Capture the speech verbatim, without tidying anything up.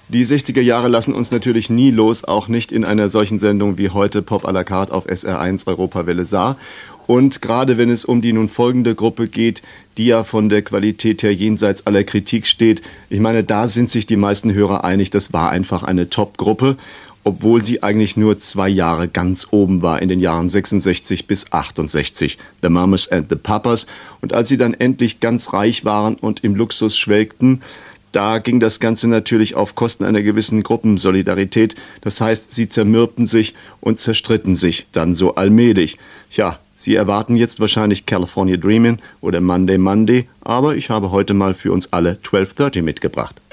Die sechziger Jahre lassen uns natürlich nie los, auch nicht in einer solchen Sendung wie heute Pop à la carte auf S R eins Europawelle Saar. Und gerade wenn es um die nun folgende Gruppe geht, die ja von der Qualität her jenseits aller Kritik steht, ich meine, da sind sich die meisten Hörer einig, das war einfach eine Top-Gruppe, obwohl sie eigentlich nur zwei Jahre ganz oben war, in den Jahren sechsundsechzig bis achtundsechzig, The Mamas and the Papas. Und als sie dann endlich ganz reich waren und im Luxus schwelgten, da ging das Ganze natürlich auf Kosten einer gewissen Gruppensolidarität. Das heißt, sie zermürbten sich und zerstritten sich dann so allmählich. Ja, Sie erwarten jetzt wahrscheinlich California Dreamin' oder Monday Monday, aber ich habe heute mal für uns alle zwölf dreißig mitgebracht.